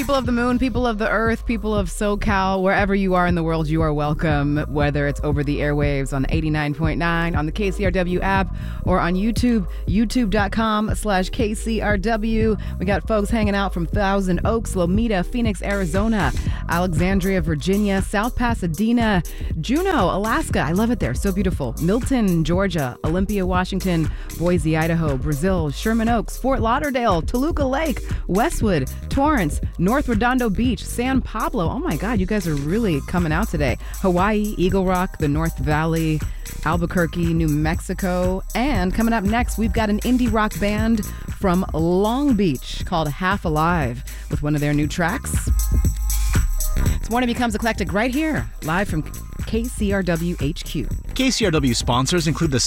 People of the moon, people of the earth, people of SoCal, wherever you are in the world, you are welcome, whether it's over the airwaves on 89.9, on the KCRW app, or on YouTube, youtube.com/KCRW. We got folks hanging out from Thousand Oaks, Lomita, Phoenix, Arizona, Alexandria, Virginia, South Pasadena, Juneau, Alaska. I love it there. So beautiful. Milton, Georgia, Olympia, Washington, Boise, Idaho, Brazil, Sherman Oaks, Fort Lauderdale, Toluca Lake, Westwood, Torrance, North Redondo Beach, San Pablo. Oh my God, you guys are really coming out today. Hawaii, Eagle Rock, the North Valley, Albuquerque, New Mexico. And coming up next, we've got an indie rock band from Long Beach called Half Alive with one of their new tracks. It's Morning Becomes Eclectic right here, live from KCRW HQ. KCRW sponsors include the